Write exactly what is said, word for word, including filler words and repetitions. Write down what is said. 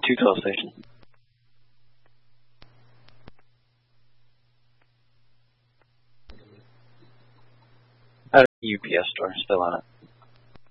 two twelve station. At a U P S store, still on it.